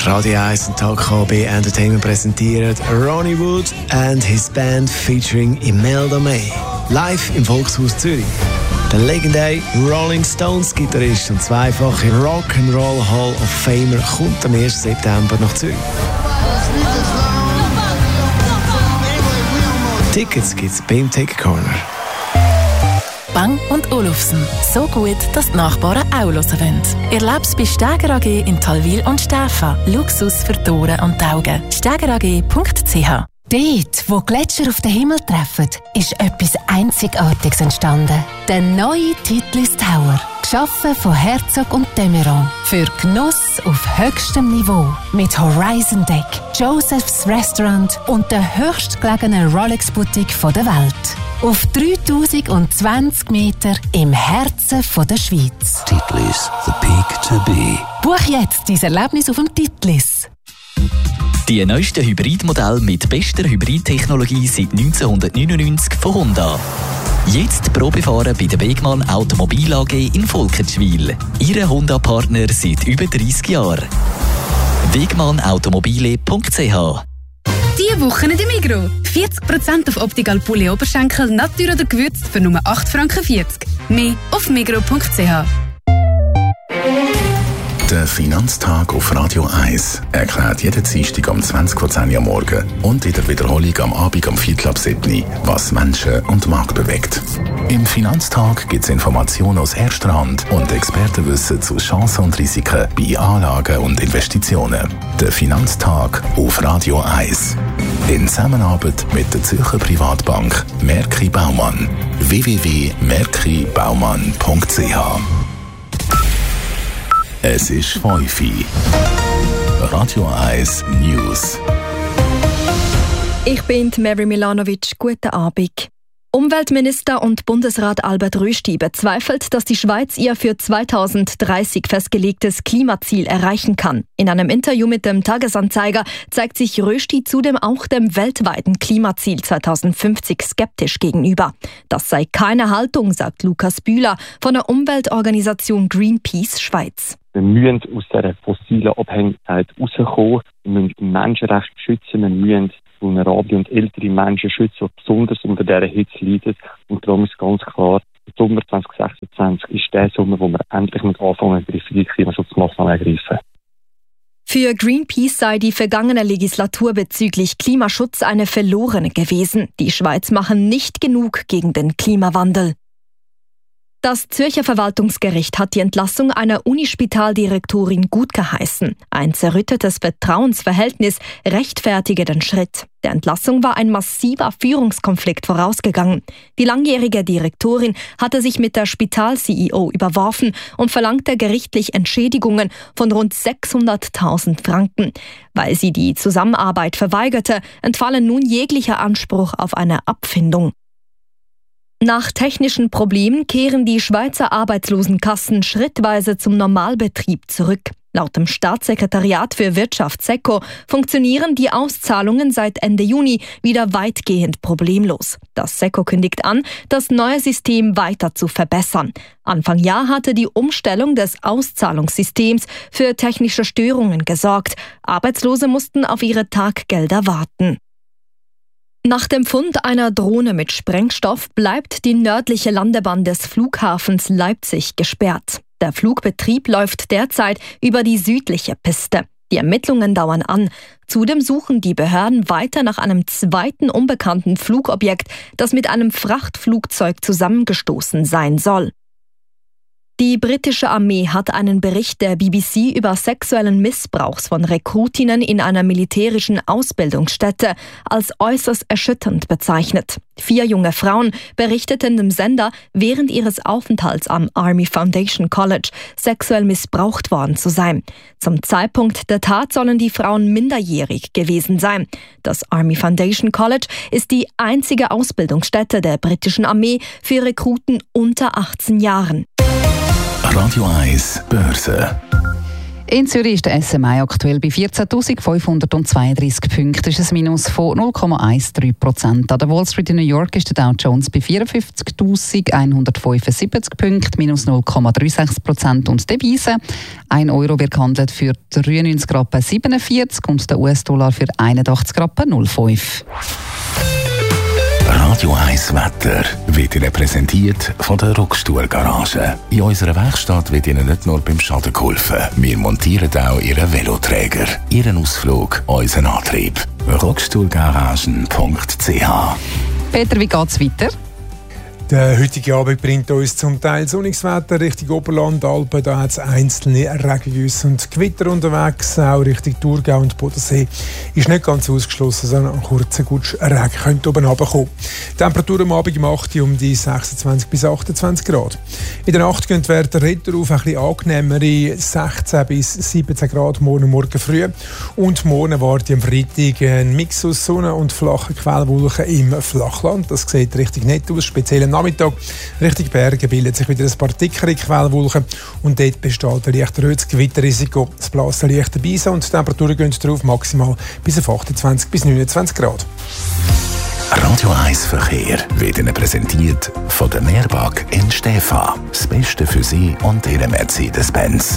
Radio 1 und Talk KB Entertainment präsentiert Ronnie Wood and his band featuring Imelda May. Live im Volkshaus Zürich. Der legendäre Rolling Stones Gitarrist und zweifache Rock'n'Roll Hall of Famer kommt am 1. September nach Zürich. Tickets gibt's beim Ticket Corner. Bang & Olufsen. So gut, dass die Nachbarn auch hören wollen. Erleb's bei Steger AG in Talwil und Stäfa. Luxus für die Ohren und die Augen. stegerag.ch. Dort, wo Gletscher auf den Himmel treffen, ist etwas Einzigartiges entstanden. Der neue Titlis Tower. Geschaffen von Herzog und de Meuron. Für Genuss auf höchstem Niveau. Mit Horizon Deck, Joseph's Restaurant und der höchstgelegenen Rolex-Boutique der Welt. Auf 3020 Meter im Herzen der Schweiz. Titlis, the peak to be. Buch jetzt dein Erlebnis auf dem Titlis. Die neuesten Hybridmodelle mit bester Hybridtechnologie seit 1999 von Honda. Jetzt Probefahren bei der Wegmann Automobil AG in Volkenschwil. Ihre Honda-Partner seit über 30 Jahren. wegmannautomobile.ch. Diese Woche in der Migros. 40% auf Optical Pulli Oberschenkel, Natur oder gewürzt für nur 8,40 Franken. Mehr auf migros.ch. Der Finanztag auf Radio 1 erklärt jeden Dienstag um 20:10 Uhr am Morgen und in der Wiederholung am Abend um 6:45 Uhr, was Menschen und Markt bewegt. Im Finanztag gibt es Informationen aus erster Hand und Expertenwissen zu Chancen und Risiken bei Anlagen und Investitionen. Der Finanztag auf Radio 1. In Zusammenarbeit mit der Zürcher Privatbank Merki Baumann. www.merkibaumann.ch. Es ist 5 Uhr. Radio 1 News. Ich bin Mary Milanovic. Guten Abend. Umweltminister und Bundesrat Albert Rösti bezweifelt, dass die Schweiz ihr für 2030 festgelegtes Klimaziel erreichen kann. In einem Interview mit dem Tagesanzeiger zeigt sich Rösti zudem auch dem weltweiten Klimaziel 2050 skeptisch gegenüber. Das sei keine Haltung, sagt Lukas Bühler von der Umweltorganisation Greenpeace Schweiz. Wir müssen aus dieser fossilen Abhängigkeit rauskommen. Wir müssen Menschenrechte schützen. Wir müssen vulnerable und ältere Menschen schützen, die besonders unter dieser Hitze leiden. Und darum ist ganz klar, der Sommer 2026 ist der Sommer, wo wir endlich mit anfangen, griffige Klimaschutzmaßnahmen ergreifen. Für Greenpeace sei die vergangene Legislatur bezüglich Klimaschutz eine verlorene gewesen. Die Schweiz mache nicht genug gegen den Klimawandel. Das Zürcher Verwaltungsgericht hat die Entlassung einer Unispitaldirektorin gutgeheißen. Ein zerrüttetes Vertrauensverhältnis rechtfertige den Schritt. Der Entlassung war ein massiver Führungskonflikt vorausgegangen. Die langjährige Direktorin hatte sich mit der Spital-CEO überworfen und verlangte gerichtlich Entschädigungen von rund 600.000 Franken. Weil sie die Zusammenarbeit verweigerte, entfalle nun jeglicher Anspruch auf eine Abfindung. Nach technischen Problemen kehren die Schweizer Arbeitslosenkassen schrittweise zum Normalbetrieb zurück. Laut dem Staatssekretariat für Wirtschaft SECO funktionieren die Auszahlungen seit Ende Juni wieder weitgehend problemlos. Das SECO kündigt an, das neue System weiter zu verbessern. Anfang Jahr hatte die Umstellung des Auszahlungssystems für technische Störungen gesorgt. Arbeitslose mussten auf ihre Taggelder warten. Nach dem Fund einer Drohne mit Sprengstoff bleibt die nördliche Landebahn des Flughafens Leipzig gesperrt. Der Flugbetrieb läuft derzeit über die südliche Piste. Die Ermittlungen dauern an. Zudem suchen die Behörden weiter nach einem zweiten unbekannten Flugobjekt, das mit einem Frachtflugzeug zusammengestoßen sein soll. Die britische Armee hat einen Bericht der BBC über sexuellen Missbrauchs von Rekrutinnen in einer militärischen Ausbildungsstätte als äußerst erschütternd bezeichnet. 4 junge Frauen berichteten dem Sender, während ihres Aufenthalts am Army Foundation College sexuell missbraucht worden zu sein. Zum Zeitpunkt der Tat sollen die Frauen minderjährig gewesen sein. Das Army Foundation College ist die einzige Ausbildungsstätte der britischen Armee für Rekruten unter 18 Jahren. Radio 1 Börse. In Zürich ist der SMI aktuell bei 14.532 Punkten. Das ist ein Minus von 0,13%. An der Wall Street in New York ist der Dow Jones bei 54.175 Punkten, minus 0,36%. Und die Devise, 1 Euro wird gehandelt für 93,47 und der US-Dollar für 81,05. Radio 1 Wetter wird Ihnen präsentiert von der Rockstuhl-Garage. In unserer Werkstatt wird Ihnen nicht nur beim Schaden geholfen. Wir montieren auch Ihren Veloträger, Ihren Ausflug, unseren Antrieb. Rockstuhlgaragen.ch. Peter, wie geht es weiter? Der heutige Abend bringt uns zum Teil sonniges Wetter Richtung Oberland, Alpen. Da hat es einzelne Regengüsse und Gewitter unterwegs. Auch Richtung Thurgau und Bodensee ist nicht ganz ausgeschlossen, sondern ein kurzer Regen könnte oben runterkommen. Die Temperatur am Abend im 8 um die 26 bis 28 Grad. In der Nacht gehen die Werte retour auf ein bisschen angenehmere 16 bis 17 Grad morgen früh. Und morgen wartet am Freitag ein Mix aus Sonne und flachen Quellwolken im Flachland. Das sieht richtig nett aus, speziell am Nachmittag Richtung Berge bildet sich wieder ein paar dickere Quellwolken und dort besteht ein leicht erhöhtes Gewitterrisiko. Es bläst leicht Beise und die Temperaturen gehen drauf maximal bis auf 28 bis 29 Grad. Radio 1 Verkehr wird Ihnen präsentiert von der Meerbag in Stäfa. Das Beste für Sie und Ihren Mercedes-Benz.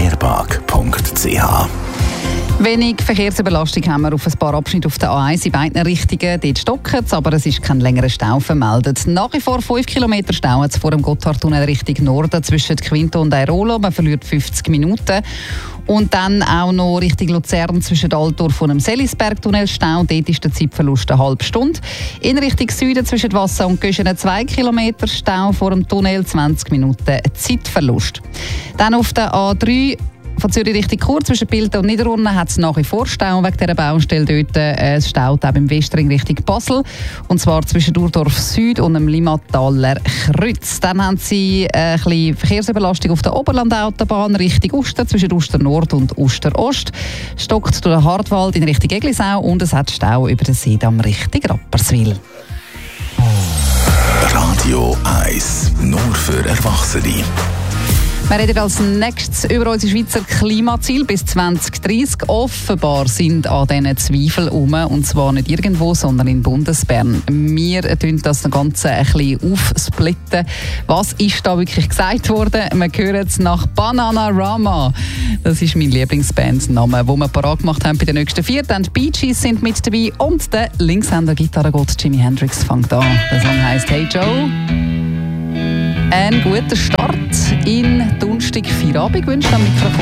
Meerbag.ch. Wenig Verkehrsüberlastung haben wir auf ein paar Abschnitten auf der A1 in beiden Richtungen. Dort stocken es, aber es ist kein längerer Stau vermeldet. Nach wie vor 5 Kilometer Stau vor dem Gotthardtunnel Richtung Norden zwischen Quinto und Airolo. Man verliert 50 Minuten. Und dann auch noch Richtung Luzern zwischen Altdorf und dem Selisbergtunnel Stau. Dort ist der Zeitverlust eine halbe Stunde. In Richtung Süden zwischen Wasser und Göschenen 2 Kilometer Stau vor dem Tunnel, 20 Minuten Zeitverlust. Dann auf der A3 von Zürich Richtung Chur zwischen Bilten und Niederurne hat es nach wie vor Stau wegen dieser Baustelle dort. Es staut auch im Westring Richtung Basel. Und zwar zwischen Urdorf Süd und dem Limmataler Kreuz. Dann haben sie ein bisschen Verkehrsüberlastung auf der Oberlandautobahn Richtung Uster zwischen Uster Nord und Uster Ost. Stockt durch den Hartwald in Richtung Eglisau und es hat Stau über den Seedamm Richtung Rapperswil. Radio 1, nur für Erwachsene. Wir reden als nächstes über unsere Schweizer Klimaziele bis 2030. Offenbar sind an diesen Zweifel herum, und zwar nicht irgendwo, sondern in Bundesbern. Wir tun das Ganze ein bisschen aufsplitten. Was ist da wirklich gesagt worden? Wir hören es nach Bananarama. Das ist mein Lieblingsbandname, den wir parat gemacht haben bei den nächsten 4. Die Bee Gees sind mit dabei und der Linkshänder Gitarrengott Jimi Hendrix fängt an. Der Song heisst Hey Joe. Ein guter Start in Donnerstag Feierabend wünscht am Mikrofon